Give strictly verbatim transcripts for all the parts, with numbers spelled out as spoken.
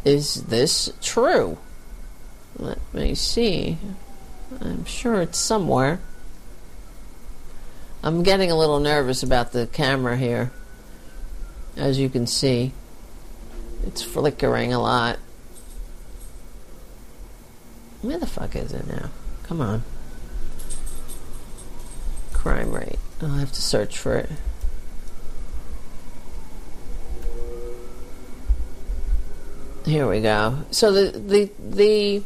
is this true? Let me see. I'm sure it's somewhere. I'm getting a little nervous about the camera here. As you can see, it's flickering a lot. Where the fuck is it now? Come on. Crime rate. I'll have to search for it. Here we go. So the the the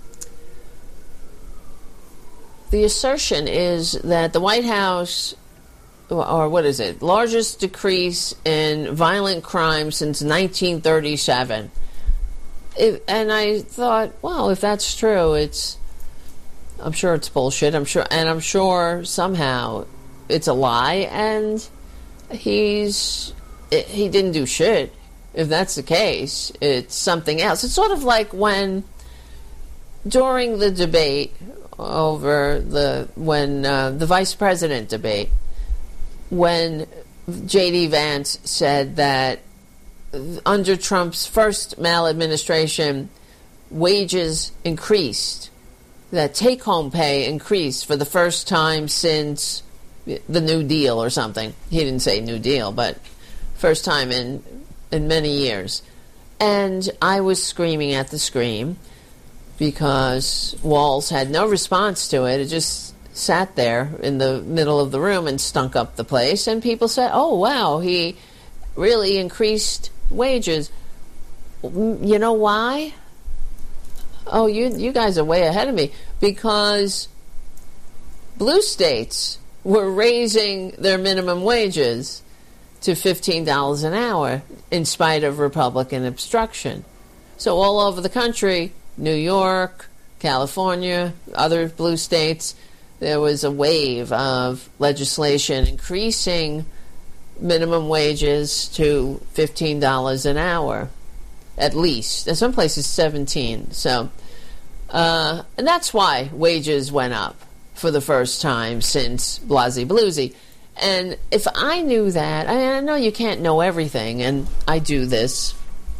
the assertion is that the White House, or what is it, largest decrease in violent crime since nineteen thirty-seven. It, and I thought, well, if that's true, it's, I'm sure it's bullshit. I'm sure, and I'm sure somehow it's a lie, and he's he didn't do shit. If that's the case, it's something else. It's sort of like when, during the debate over the, when uh, the vice president debate, when J D Vance said that under Trump's first maladministration, wages increased, that take-home pay increased for the first time since the New Deal or something. He didn't say New Deal, but first time in in many years. And I was screaming at the screen because Walz had no response to it. It just sat there in the middle of the room and stunk up the place. And people said, oh, wow, he really increased wages. You know why? Oh, you you guys are way ahead of me. Because blue states were raising their minimum wages to fifteen dollars an hour in spite of Republican obstruction. So all over the country, New York, California, other blue states, there was a wave of legislation increasing minimum wages to fifteen dollars an hour, at least. In some places, seventeen. So, uh, and that's why wages went up for the first time since Blasey Bluesy. And if I knew that, I, mean, I know you can't know everything, and I do this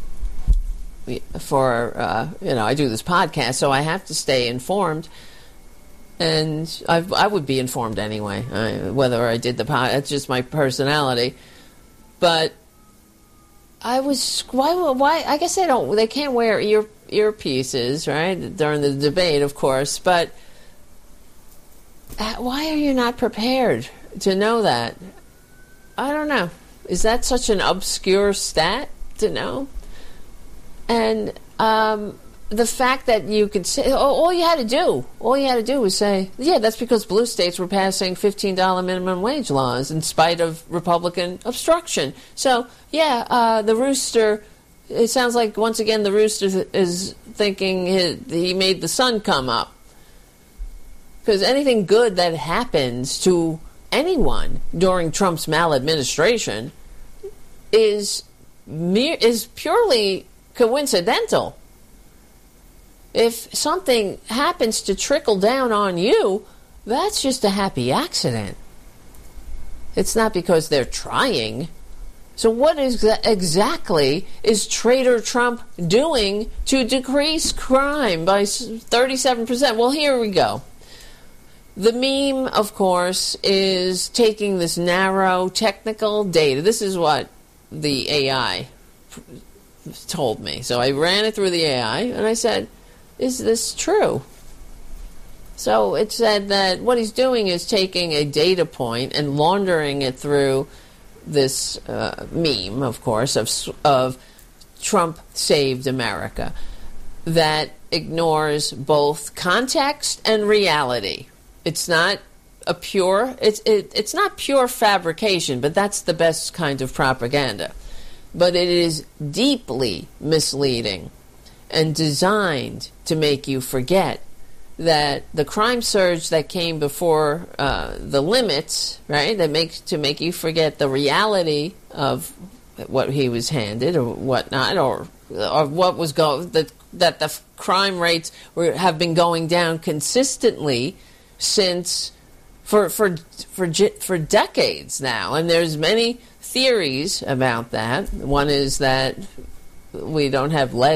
for, uh, you know, I do this podcast, so I have to stay informed. And I've, I would be informed anyway, I, whether I did the pod. It's just my personality. But I was why? Why? I guess they don't. They can't wear ear earpieces, right, during the debate, of course. But why are you not prepared to know that? I don't know. Is that such an obscure stat to know? And um, the fact that you could say, oh, all you had to do, all you had to do was say, yeah, that's because blue states were passing fifteen dollars minimum wage laws in spite of Republican obstruction. So, yeah, uh, the rooster, it sounds like, once again, the rooster is thinking he, he made the sun come up. Because anything good that happens to anyone during Trump's maladministration is mere, is purely coincidental. If something happens to trickle down on you, that's just a happy accident. It's not because they're trying. So what is exactly is Traitor Trump doing to decrease crime by thirty-seven percent? Well, here we go. The meme, of course, is taking this narrow technical data. This is what the A I told me. So I ran it through the A I, and I said, is this true? So it said that what he's doing is taking a data point and laundering it through this uh, meme, of course, of, of Trump saved America, that ignores both context and reality. It's not a pure, it's it, it's not pure fabrication, but that's the best kind of propaganda. But it is deeply misleading and designed to make you forget that the crime surge that came before uh, the limits, right, that makes to make you forget the reality of what he was handed or whatnot, or or what was go that that the crime rates were have been going down consistently since for for for for decades now, and there's many theories about that. One is that we don't have lead